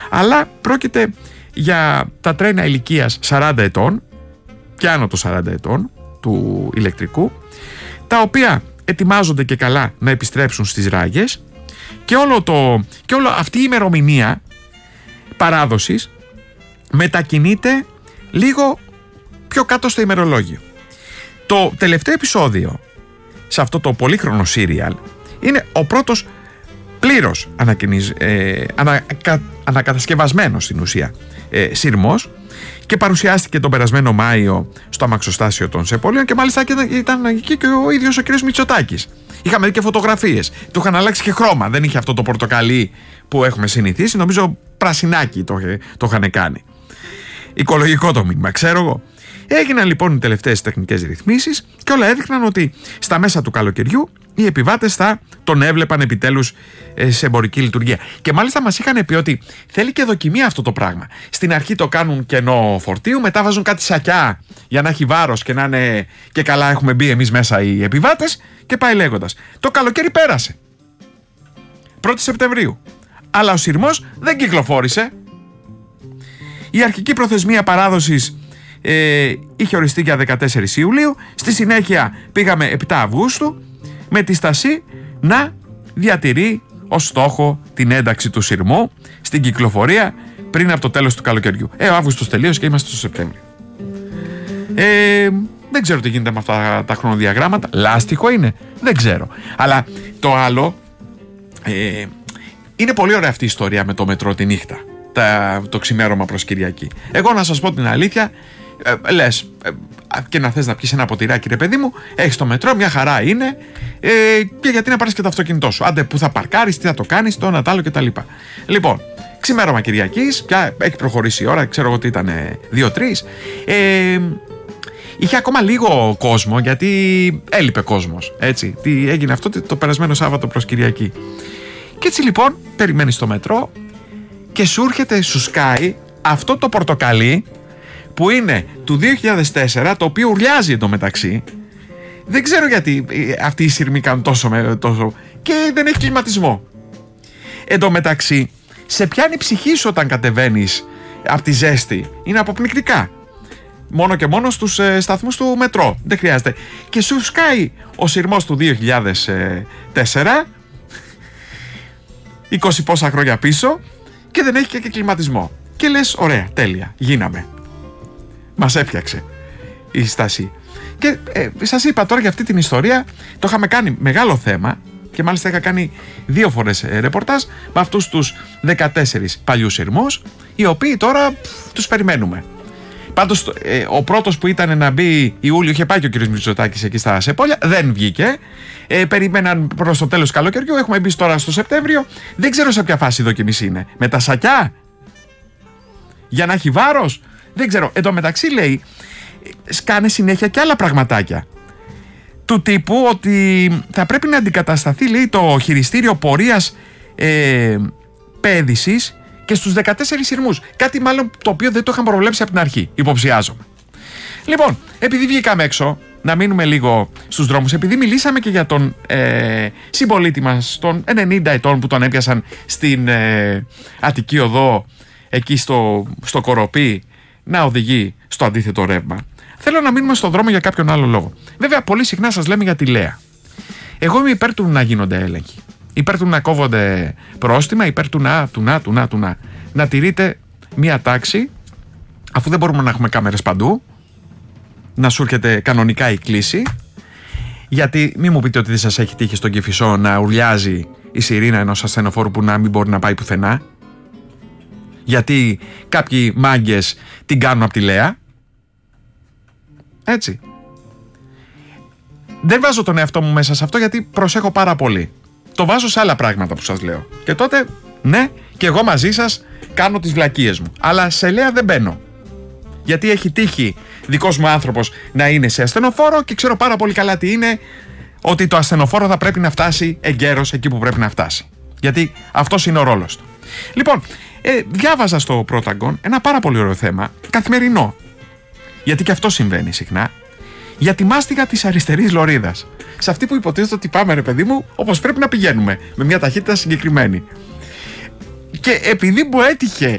αλλά πρόκειται για τα τρένα ηλικίας 40 ετών και άνω των 40 ετών του ηλεκτρικού, τα οποία ετοιμάζονται και καλά να επιστρέψουν στις ράγες, και όλο αυτή η ημερομηνία παράδοσης μετακινείται λίγο πιο κάτω στο ημερολόγιο. Το τελευταίο επεισόδιο σε αυτό το πολύχρονο σύριαλ είναι ο πρώτος πλήρως ανακατασκευασμένος στην ουσία σειρμός, και παρουσιάστηκε τον περασμένο Μάιο στο αμαξοστάσιο των Σεπόλειων, και μάλιστα ήταν εκεί και ο ίδιος ο κ. Μητσοτάκης. Είχαμε δει και φωτογραφίες. Του είχαν αλλάξει και χρώμα. Δεν είχε αυτό το πορτοκαλί που έχουμε συνηθίσει. Νομίζω πρασινάκι το είχαν κάνει. Οικολογικό το μήνυμα, ξέρω εγώ. Έγιναν λοιπόν οι τελευταίες τεχνικές ρυθμίσεις και όλα έδειχναν ότι στα μέσα του καλοκαιριού οι επιβάτες θα τον έβλεπαν επιτέλους σε εμπορική λειτουργία. Και μάλιστα μας είχαν πει ότι θέλει και δοκιμία αυτό το πράγμα. Στην αρχή το κάνουν κενό φορτίου, μετά βάζουν κάτι σακιά για να έχει βάρος και να είναι και καλά έχουμε μπει εμείς μέσα οι επιβάτες, και πάει λέγοντας. Το καλοκαίρι πέρασε. 1η Σεπτεμβρίου. Αλλά ο σειρμός δεν κυκλοφόρησε. Η αρχική προθεσμία παράδοσης είχε οριστεί για 14 Ιουλίου. Στη συνέχεια πήγαμε 7 Αυγούστου, με τη στασή να διατηρεί ως στόχο την ένταξη του σειρμού στην κυκλοφορία πριν από το τέλος του καλοκαιριού. Ο Αύγουστος τελείωσε και είμαστε στο Σεπτέμβριο. Δεν ξέρω τι γίνεται με αυτά τα χρονοδιαγράμματα. Λάστιχο είναι, δεν ξέρω. Αλλά το άλλο, είναι πολύ ωραία αυτή η ιστορία με το μετρό τη νύχτα, το ξημέρωμα προς Κυριακή. Εγώ να σας πω την αλήθεια, λες και να θες να πιεις ένα ποτηράκι, ρε παιδί μου, έχεις το μετρό, μια χαρά είναι, και γιατί να πάρεις και το αυτοκίνητό σου. Άντε, που θα παρκάρεις, τι θα το κάνεις, το ένα τ' άλλο κτλ. Λοιπόν, ξημέρωμα Κυριακής, πια έχει προχωρήσει η ώρα, ξέρω εγώ ότι ήταν 2-3. Είχε ακόμα λίγο κόσμο, γιατί έλειπε κόσμος. Έτσι, τι έγινε αυτό το περασμένο Σάββατο προς Κυριακή. Και έτσι λοιπόν περιμένεις το μετρό και σου σκάει αυτό το πορτοκαλί που είναι του 2004, το οποίο ουρλιάζει εντωμεταξύ. Δεν ξέρω γιατί αυτοί οι σειρμοί κάνουν τόσο και δεν έχει κλιματισμό. Εντωμεταξύ σε πιάνει η ψυχή σου όταν κατεβαίνεις από τη ζέστη. Είναι αποπνικτικά. Μόνο και μόνο στους σταθμούς του μετρό. Δεν χρειάζεται. Και σου σκάει ο σειρμός του 2004, 20 πόσα χρόνια πίσω, και δεν έχει και κλιματισμό. Και λες, ωραία, τέλεια, γίναμε. Μας έφτιαξε η στάση. Και σας είπα τώρα για αυτή την ιστορία, το είχαμε κάνει μεγάλο θέμα, και μάλιστα είχα κάνει 2 φορές ρεπορτάζ με αυτούς τους 14 παλιούς σειρμούς, οι οποίοι τώρα τους περιμένουμε. Πάντως ο πρώτος που ήταν να μπει Ιούλιο, είχε πάει και ο κ. Μητσοτάκης εκεί στα Σεπόλια, δεν βγήκε. Περίμεναν προς το τέλος του καλοκαιριού, έχουμε μπει τώρα στο Σεπτέμβριο. Δεν ξέρω σε ποια φάση η δοκιμής είναι. Με τα σακιά, για να έχει βάρος, δεν ξέρω. Εν τω μεταξύ λέει, σκάνε συνέχεια και άλλα πραγματάκια. Του τύπου ότι θα πρέπει να αντικατασταθεί, λέει, το χειριστήριο πορείας πέδησης και στους 14 σειρμούς. Κάτι μάλλον το οποίο δεν το είχαν προβλέψει από την αρχή, υποψιάζομαι. Λοιπόν, επειδή βγήκαμε έξω, να μείνουμε λίγο στους δρόμους, επειδή μιλήσαμε και για τον συμπολίτη μας των 90 ετών που τον έπιασαν στην Αττική Οδό, εκεί στο Κοροπή, να οδηγεί στο αντίθετο ρεύμα. Θέλω να μείνουμε στον δρόμο για κάποιον άλλο λόγο. Βέβαια, πολύ συχνά σας λέμε για τη Λέα. Εγώ είμαι υπέρ του να γίνονται έλεγχοι. Υπέρ του να κόβονται πρόστιμα, υπέρ του να. Να τηρείτε μία τάξη, αφού δεν μπορούμε να έχουμε κάμερες παντού, να σου έρχεται κανονικά η κλήση. Γιατί μην μου πείτε ότι δεν σας έχει τύχει στον Κηφισό να ουρλιάζει η σιρήνα ενός ασθενοφόρου που να μην μπορεί να πάει πουθενά. Γιατί κάποιοι μάγκες την κάνουν από τη Λέα. Έτσι. Δεν βάζω τον εαυτό μου μέσα σε αυτό, γιατί προσέχω πάρα πολύ. Το βάζω σε άλλα πράγματα που σας λέω. Και τότε, ναι, και εγώ μαζί σας κάνω τις βλακίες μου. Αλλά σε Λέα δεν μπαίνω. Γιατί έχει τύχει δικός μου άνθρωπος να είναι σε ασθενοφόρο και ξέρω πάρα πολύ καλά τι είναι, ότι το ασθενοφόρο θα πρέπει να φτάσει εγκαίρος εκεί που πρέπει να φτάσει. Γιατί αυτός είναι ο ρόλος του. Λοιπόν, διάβαζα στο Πρόταγκον ένα πάρα πολύ ωραίο θέμα, καθημερινό. Γιατί και αυτό συμβαίνει συχνά. Για τη μάστιγα της αριστερής λωρίδας. Σε αυτή που υποτίθεται ότι πάμε, ρε παιδί μου, όπως πρέπει να πηγαίνουμε, με μια ταχύτητα συγκεκριμένη. Και επειδή μου έτυχε